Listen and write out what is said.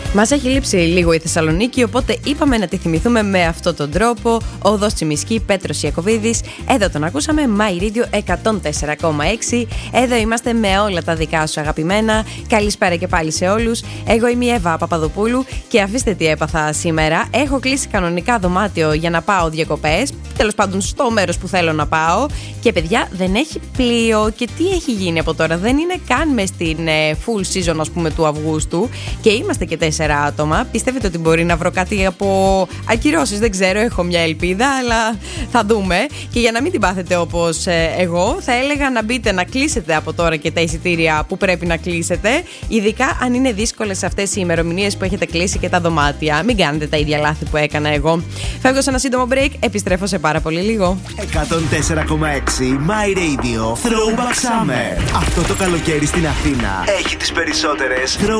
Μας έχει λείψει λίγο η Θεσσαλονίκη, οπότε είπαμε να τη θυμηθούμε με αυτόν τον τρόπο. Οδός Τσιμισκή, Πέτρος Ιακωβίδης. Εδώ τον ακούσαμε, My Radio 104,6. Εδώ είμαστε με όλα τα δικά σου αγαπημένα. Καλησπέρα και πάλι σε όλους. Εγώ είμαι η Εύα Παπαδοπούλου και αφήστε τι έπαθα σήμερα. Έχω κλείσει κανονικά δωμάτιο για να πάω διακοπές. Τέλος πάντων, στο μέρος που θέλω να πάω. Και παιδιά, δεν έχει πλοίο. Και τι έχει γίνει από τώρα? Δεν είναι καν μες στην full season, ας πούμε, του Αυγούστου. Και είμαστε και 4 άτομα. Πιστεύετε ότι μπορεί να βρω κάτι από ακυρώσεις? Δεν ξέρω, έχω μια ελπίδα, αλλά θα δούμε. Και για να μην την πάθετε όπως εγώ, θα έλεγα να μπείτε να κλείσετε από τώρα και τα εισιτήρια που πρέπει να κλείσετε. Ειδικά αν είναι δύσκολες αυτές οι ημερομηνίες που έχετε κλείσει και τα δωμάτια. Μην κάνετε τα ίδια λάθη που έκανα εγώ. Φεύγω σε ένα σύντομο break, επιστρέφω σε πάρα πολύ λίγο. 104,6 My Radio Throwback Summer. Αυτό το καλοκαίρι στην Αθήνα έχει τις περισσότερες